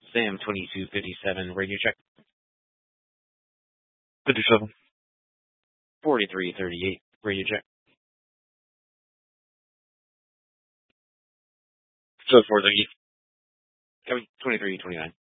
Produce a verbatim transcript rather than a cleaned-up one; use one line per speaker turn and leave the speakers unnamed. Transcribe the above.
Sam twenty-two fifty-seven, radio check.
fifty-seven.
forty-three thirty-eight, radio check.
So four thirty.
Coming, twenty-three twenty-nine.